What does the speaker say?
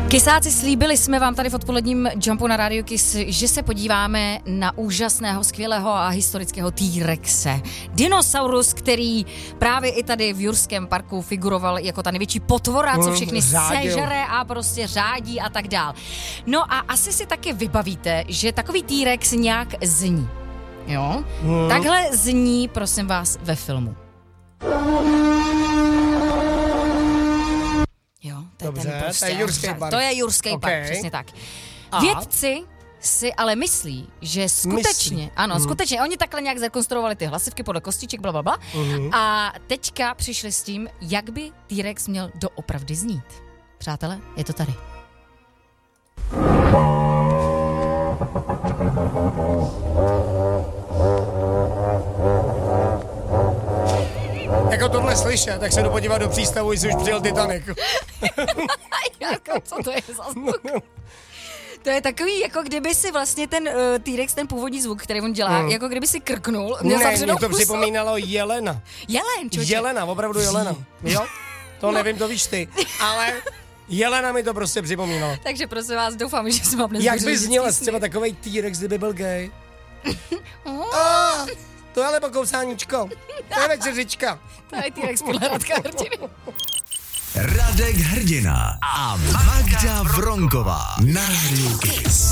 Kysáci, slíbili jsme vám tady v odpoledním Jumpu na Radio Kiss, že se podíváme na úžasného, skvělého a historického T-rexe. Dinosaurus, který právě i tady v Jurském parku figuroval jako ta největší potvora, co všechny sežere a prostě řádí a tak dál. No a asi si taky vybavíte, že takový T-rex nějak zní. Jo? Takhle zní, prosím vás, ve filmu. Jo, to je dobře, ten prostě, to je Jurský park. To je Jurský park, přesně tak. Vědci si ale myslí, že skutečně, skutečně, oni takhle nějak zrekonstruovali ty hlasivky podle kostiček, blablabla, a teďka přišli s tím, jak by T-rex měl doopravdy znít. Přátelé, je to tady. Jako tohle slyšet, tak se jdu podívat do přístavu, jestli už přijel Titanic. Jako, co to je za zvuk? To je takový, jako kdyby si vlastně ten T-rex, ten původní zvuk, který on dělá, jako kdyby si krknul. Ne, mě to připomínalo jelena. Jelen, čoče. Jelena, opravdu jelena. Jo? To nevím, to víš ty. Ale jelena mi to prostě připomínalo. Takže prosím vás, doufám, že jsem vám dnes jak by zněl třeba takovej T-rex, kdyby byl gay? To je ale pokousáníčko. To je večeřička. To je T-rex podle Radka Hrdiny. Radek Hrdina a Magda Vronková na Radio Kiss.